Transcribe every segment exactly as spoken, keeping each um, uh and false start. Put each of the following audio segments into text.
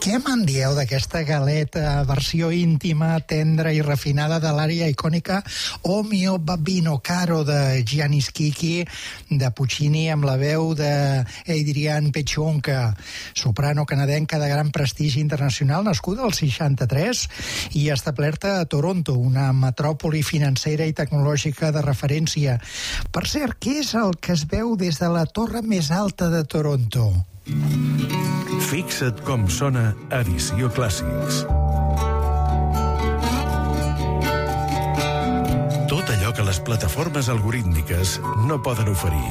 Què me'n dieu d'aquesta galeta, versió íntima, tendra i refinada de l'àrea icònica O mio babbino caro de Giannis Chicchi, de Puccini, amb la veu de Adrian Pechonka, soprano canadenca de gran prestigi internacional, nascuda al seixanta-tres i establerta a Toronto, una metròpoli financera i tecnològica de referència. Per cert, què és el que es veu des de la torre més alta de Toronto? Fixa't com sona Edició Clàssics. Tot allò que les plataformes algorítmiques no poden oferir.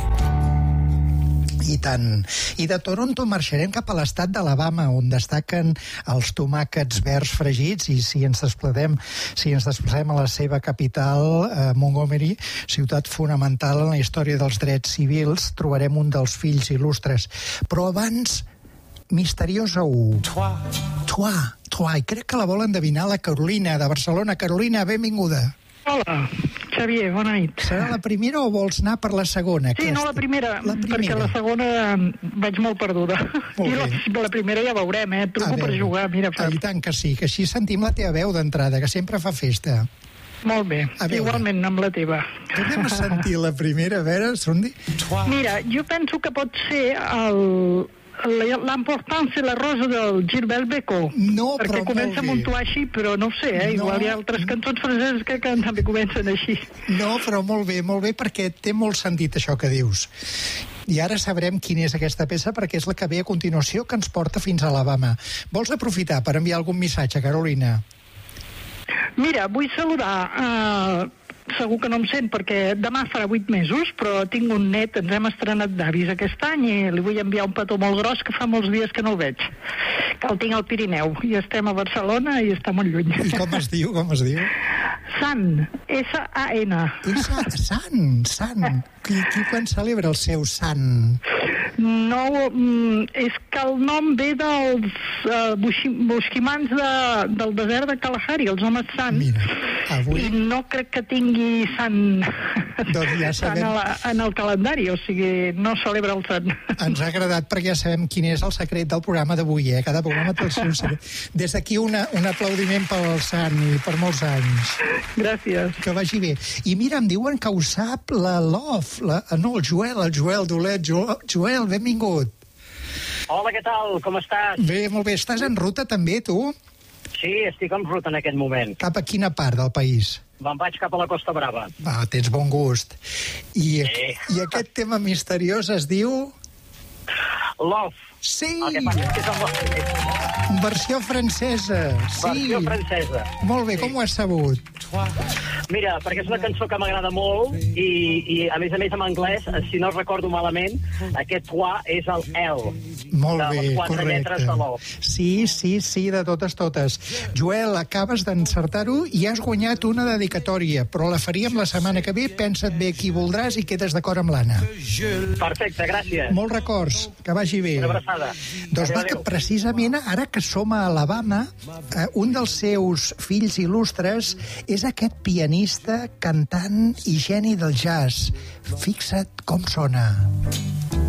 I tant. I de Toronto marxarem cap a l'estat d'Alabama, on destaquen els tomàquets verds fregits, i si ens desplacem, si ens desplacem a la seva capital, eh, Montgomery, ciutat fonamental en la història dels drets civils, trobarem un dels fills il·lustres. Però abans, misteriosa u. Trois. Trois. Trois. I crec que la vol endevinar la Carolina, de Barcelona. Carolina, benvinguda. Hola, Xavier, bona nit. Serà la primera o vols anar per la segona? Sí, no, la primera, la primera, perquè la segona vaig molt perduda. Molt I la, la primera ja veurem, eh? Truco per jugar, mira. Ah, I tant que sí, que així sentim la teva veu d'entrada, que sempre fa festa. Molt bé, igualment amb la teva. Tornem a sentir la primera, a veure, Sundi. Mira, jo penso que pot ser el... l'importància la rosa del Gilbert Bécaud, no, perquè comença amb un to així, però no ho sé, eh? No. Igual hi ha altres cançons franceses que, que també comencen així. No, però molt bé, molt bé, perquè té molt sentit això que dius. I ara sabrem quina és aquesta peça, perquè és la que ve a continuació, que ens porta fins a Alabama. Vols aprofitar per enviar algun missatge, Carolina? Mira, vull saludar eh, segur que no em sent perquè demà farà vuit mesos, però tinc un net, ens hem estrenat d'avis aquest any i li vull enviar un petó molt gros que fa molts dies que no el veig, que el tinc al Pirineu i estem a Barcelona i està molt lluny. I com es diu, com es diu? Sant, S A N. Sant, Sant. Qui, qui quan celebra el seu sant? No, és que el nom ve dels uh, bosquimans de, del desert de Kalahari, els homes sants. Mira, avui... I no crec que tingui sant, doncs ja sabem... sant a la, en el calendari, o sigui, no celebra el sant. Ens ha agradat perquè ja sabem quin és el secret del programa d'avui, eh? Cada programa té el seu secret. Des d'aquí una, un aplaudiment pel sant i per molts anys. Gràcies. Que vagi bé. I mira, em diuen que ho sap la Love, la, no, el Joel, el Joel Dolet. Joel, Joel, benvingut. Hola, què tal? Com estàs? Bé, molt bé. Estàs en ruta també, tu? Sí, estic en ruta en aquest moment. Cap a quina part del país? Me'n vaig cap a la Costa Brava. Va, tens bon gust. I, sí. I aquest tema misteriós es diu... Love. Sí! El que passa és que és en versió francesa. Sí. Versió francesa. Molt bé, sí. Com ho has sabut? Mira, perquè és una cançó que m'agrada molt i, i a més a més en anglès, si no recordo malament, aquest toi és el L. Molt de bé, les quatre correcte. lletres de Love. Sí, sí, sí, de totes, totes. Joel, acabes d'encertar-ho i has guanyat una dedicatòria, però la faríem la setmana que ve. Pensa't bé qui voldràs i quedes d'acord amb l'Anna. Perfecte, gràcies. Molts records, que vagi bé. Una abraçada. Doncs va, que precisament ara que som a Alabama, eh, un dels seus fills il·lustres és aquest pianista, cantant i geni del jazz. Fixa't com sona.